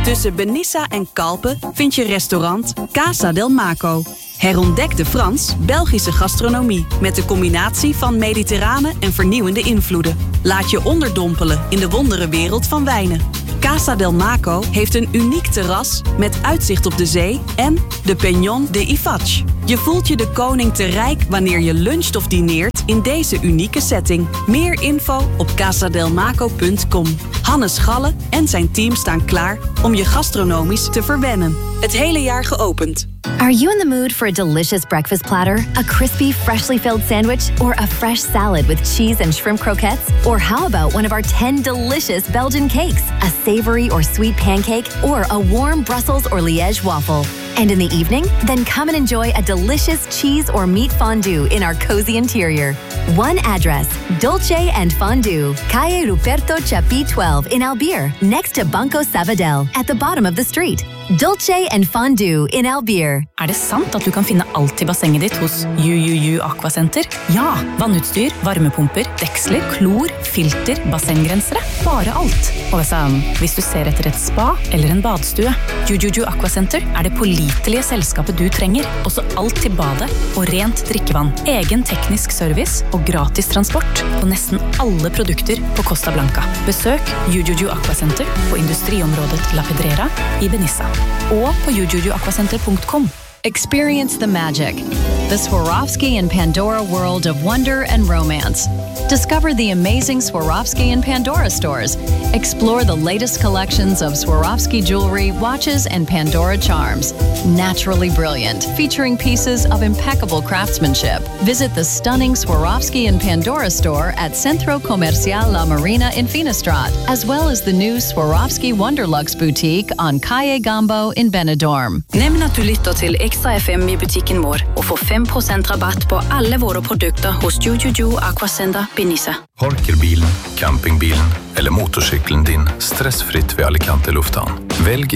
Tussen Benissa en Kalpen vind je restaurant Casa del Maco. Herontdek de Frans-Belgische gastronomie met de combinatie van mediterrane en vernieuwende invloeden. Laat je onderdompelen in de wonderenwereld van wijnen. Casa del Maco heeft een uniek terras met uitzicht op de zee en de Peñón de Ifach. Je voelt je de koning te rijk wanneer je luncht of dineert in deze unieke setting. Meer info op casadelmaco.com. Hannes Galle en zijn team staan klaar om je gastronomisch te verwennen. Het hele jaar geopend. Are you in the mood for a delicious breakfast platter? A crispy, freshly filled sandwich? Or a fresh salad with cheese and shrimp croquettes? Or how about one of our 10 delicious Belgian cakes? A savory or sweet pancake? Or a warm Brussels or Liège waffle? And in the evening? Then come and enjoy a delicious cheese or meat fondue in our cozy interior. One address, Dolce and Fondue, Calle Ruperto Chapí 12 in Albier, next to Banco Sabadell, at the bottom of the street. Dolce and Fondue in Albier. Er det sant at du kan finne alt i bassenget ditt hos UUU Aquacenter? Ja! Vannutstyr, varmepumper, deksler, klor, filter, bassenggrensere. Bare alt. Og hvis du ser etter et spa eller en badstue, UUU Aquacenter det pålitelige selskapet du trenger. Også alt til badet og rent drikkevann. Egen teknisk service og gratis transport på nesten alle produkter på Costa Blanca. Besøk UUU Aquacenter på industriområdet La Pedrera i Benissa. Og på ujujuaquacenter.com. Experience the magic. The Swarovski and Pandora world of wonder and romance. Discover the amazing Swarovski and Pandora stores. Explore the latest collections of Swarovski jewelry, watches, and Pandora charms. Naturally brilliant, featuring pieces of impeccable craftsmanship. Visit the stunning Swarovski and Pandora store at Centro Comercial La Marina in Finestrat, as well as the new Swarovski Wonderlux boutique on Calle Gambo in Benidorm. Nämn att du lytter till Extra FM i butikken vår og få 5% rabatt på alle våre produkter hos UUU Aquacenter Benissa. Parker bilen, campingbilen eller motorcykeln din stressfritt vid Alicante lufthavn. Välj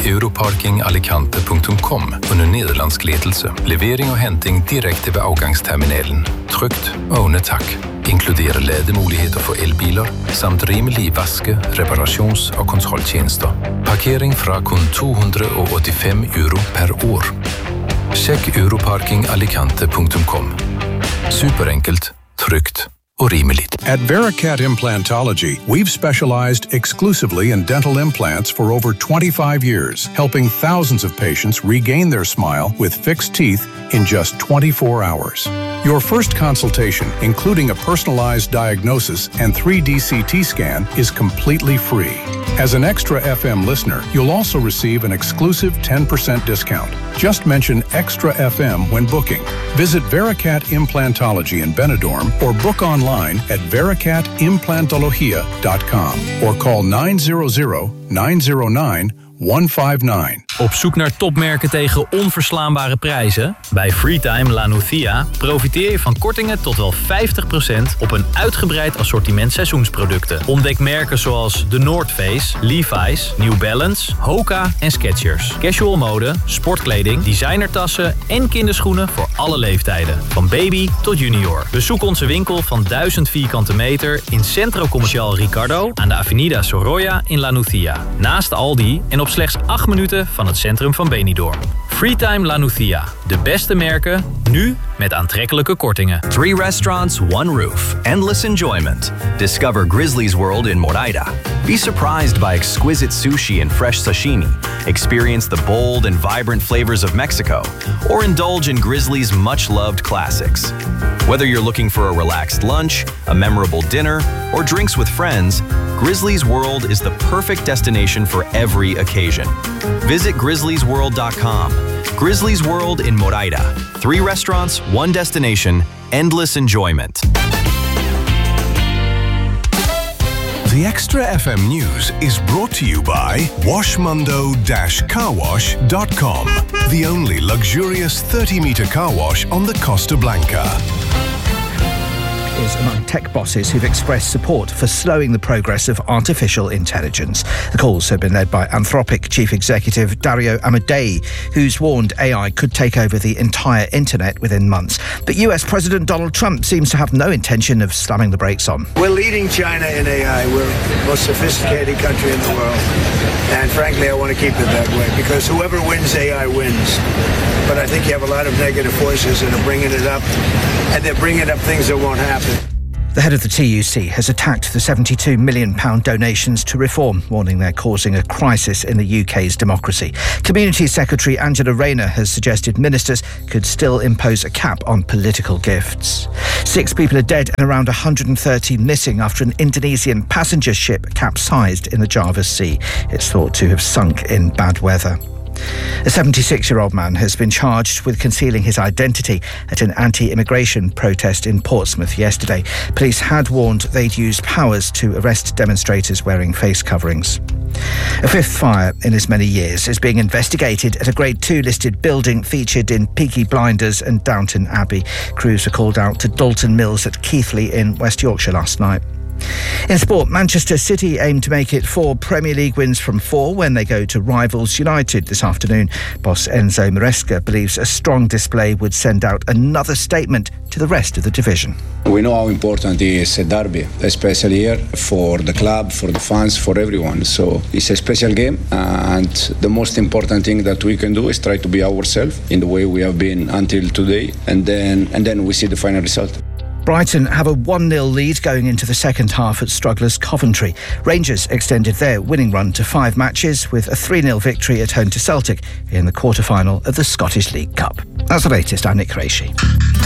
europarkingalicante.com under nederlandsk ledelse. Levering og henting direkte ved afgangsterminalen. Trygt og under tak. Inkluderer lademuligheder for elbiler, samt rimelig vaske, reparations- og kontroltjenester. Parkering fra kun 285 euro per år. Sjekk europarkingalicante.com. Superenkelt, trygt og rimeligt. At Vericat Implantology, we've specialized exclusively in dental implants for over 25 years, helping thousands of patients regain their smile with fixed teeth in just 24 hours. Your first consultation, including a personalized diagnosis and 3D CT scan, is completely free. As an Extra FM listener, you'll also receive an exclusive 10% discount. Just mention Extra FM when booking. Visit Vericat Implantology in Benidorm or book online at vericatimplantologia.com or call 900-909-159. Op zoek naar topmerken tegen onverslaanbare prijzen? Bij Freetime La Nucia profiteer je van kortingen tot wel 50% op een uitgebreid assortiment seizoensproducten. Ontdek merken zoals The North Face, Levi's, New Balance, Hoka en Skechers. Casual mode, sportkleding, designertassen en kinderschoenen voor alle leeftijden. Van baby tot junior. Bezoek onze winkel van 1000 vierkante meter in Centro Comercial Ricardo aan de Avenida Sorolla in La Nucia. Naast Aldi en op slechts 8 minuten van het centrum van Benidorm. Freetime La Nucia. De beste merken, nu met aantrekkelijke kortingen. 3 restaurants, 1 roof. Endless enjoyment. Discover Grizzly's World in Moraida. Be surprised by exquisite sushi and fresh sashimi. Experience the bold and vibrant flavors of Mexico. Or indulge in Grizzly's much-loved classics. Whether you're looking for a relaxed lunch, a memorable dinner, or drinks with friends, Grizzly's World is the perfect destination for every occasion. Visit grizzliesworld.com. Grizzly's World in Moraida. 3 restaurants, 1 destination, endless enjoyment. The Extra FM News is brought to you by washmundo-carwash.com, the only luxurious 30-meter car wash on the Costa Blanca. Is among tech bosses who've expressed support for slowing the progress of artificial intelligence. The calls have been led by Anthropic Chief Executive Dario Amodei, who's warned AI could take over the entire internet within months. But US President Donald Trump seems to have no intention of slamming the brakes on. We're leading China in AI. We're the most sophisticated country in the world. And frankly, I want to keep it that way because whoever wins AI wins. But I think you have a lot of negative forces that are bringing it up, and they're bringing up things that won't happen. The head of the TUC has attacked the £72 million donations to reform, warning they're causing a crisis in the UK's democracy. Community Secretary Angela Rayner has suggested ministers could still impose a cap on political gifts. 6 people are dead and around 130 missing after an Indonesian passenger ship capsized in the Java Sea. It's thought to have sunk in bad weather. A 76-year-old man has been charged with concealing his identity at an anti-immigration protest in Portsmouth yesterday. Police had warned they'd use powers to arrest demonstrators wearing face coverings. A 5th fire in as many years is being investigated at a Grade 2 listed building featured in Peaky Blinders and Downton Abbey. Crews were called out to Dalton Mills at Keighley in West Yorkshire last night. In sport, Manchester City aim to make it 4 Premier League wins from 4 when they go to rivals United this afternoon. Boss Enzo Maresca believes a strong display would send out another statement to the rest of the division. We know how important it is a derby, especially here for the club, for the fans, for everyone. So it's a special game, and the most important thing that we can do is try to be ourselves in the way we have been until today, and then we see the final result. Brighton have a 1-0 lead going into the second half at strugglers Coventry. Rangers extended their winning run to 5 matches with a 3-0 victory at home to Celtic in the quarter-final of the Scottish League Cup. That's the latest. I'm Nick Qureshi.